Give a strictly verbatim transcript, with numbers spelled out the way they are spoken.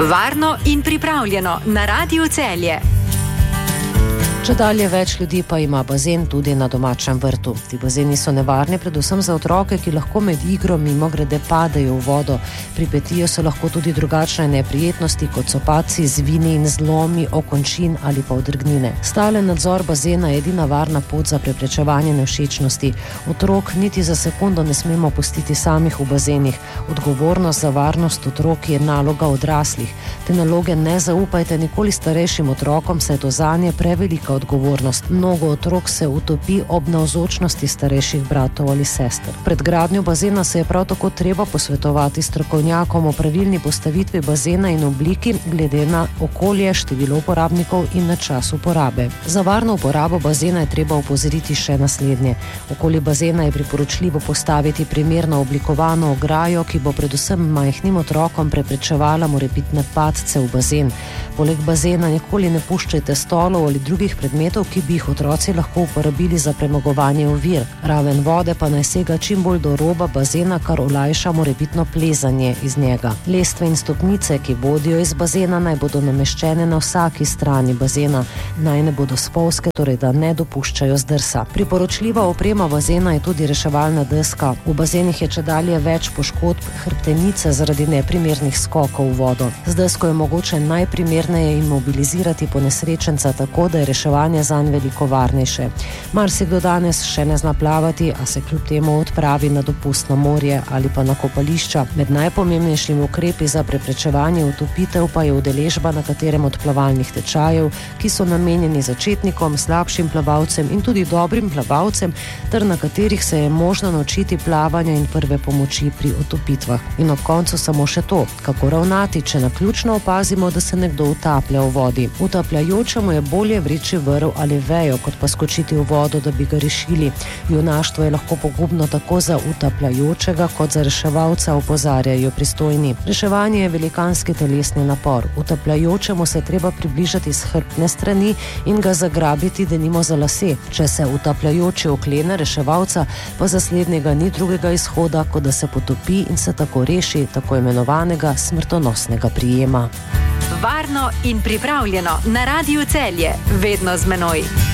Varno in pripravljeno na Radiu Celje. Če dalje več ljudi pa ima bazen tudi na domačem vrtu. Ti bazeni so nevarni predvsem za otroke, ki lahko med igro mimogrede padejo v vodo. Pripetijo se lahko tudi drugačne neprijetnosti, kot so padci, zvini in zlomi, okončin ali pa odrgnine. Stalen nadzor bazena je edina varna pot za preprečevanje nevšečnosti. Otrok niti za sekundo ne smemo pustiti samih v bazenih. Odgovornost za varnost otrok je naloga odraslih. Te naloge ne zaupajte nikoli starejšim otrokom, saj je to zanje prevelika odgovornost. Mnogo otrok se utopi ob navzočnosti starejših bratov ali sester. Pred gradnjo bazena se je prav tako treba posvetovati strokovnjakom o pravilni postavitvi bazena in obliki glede na okolje, število uporabnikov in na čas uporabe. Za varno uporabo bazena je treba opozoriti še naslednje. Okoli bazena je priporočljivo postaviti primerno oblikovano ograjo, ki bo predvsem majhnim otrokom preprečevala morebitne padce v bazen. Poleg bazena nikoli ne puščajte stolov ali drugih predmetov, ki bi jih otroci lahko uporabili za premagovanje ovir. Raven vode pa naj sega čim bolj do roba bazena, kar olajša morebitno plezanje iz njega. Lestve in stopnice, ki vodijo iz bazena, naj bodo nameščene na vsaki strani bazena. Naj ne bodo spolzke, torej da ne dopuščajo zdrsa. Priporočljiva oprema bazena je tudi reševalna deska. V bazenih je čedalje več poškodb hrbtenice zaradi neprimernih skokov v vodo. Z desko je mogoče najprimerneje imobilizirati ponesrečenca tako, da je reševanje zanj veliko varnejše. Marsikdo danes še ne zna plavati, a se kljub temu odpravi na dopust na morje ali pa na kopališča. Med najpomembnejšimi ukrepi za preprečevanje utopitev pa je udeležba na katerem od plavalnih tečajev, ki so namenjeni začetnikom, slabšim plavalcem in tudi dobrim plavalcem, ter na katerih se je možno naučiti plavanja in prve pomoči pri utopitvah. In ob koncu samo še to, kako ravnati, če naključno opazimo, da se nekdo utaplja v vodi. Utapljajočemu je bolje vreči vrv ali vejo, kot pa skočiti v vodo, da bi ga rešili. Junaštvo je lahko pogubno tako za utapljajočega, kot za reševalca, opozarjajo pristojni. Reševanje je velikanski telesni napor. Utapljajočemu se je treba približati s hrbtne strani in ga zagrabiti, denimo za lase. Če se utapljajoči oklene reševalca, pa za slednjega ni drugega izhoda, kot da se potopi in se tako reši tako imenovanega smrtonosnega prijema. Varno in pripravljeno na Radiu Celje, vedno z menoj.